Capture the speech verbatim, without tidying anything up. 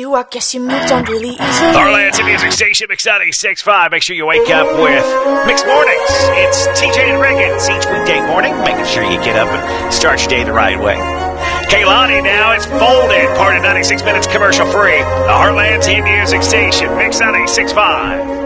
you. I guess you moved on really easily. Heartland's Music Station, Mix ninety-six point five. Make sure you wake up with Mixed Mornings. It's T J and Riggins each weekday morning, making sure you get up and start your day the right way. Kaylani now, it's folded. Part of ninety-six minutes commercial free. The Heartland's Music Station, Mix ninety-six point five.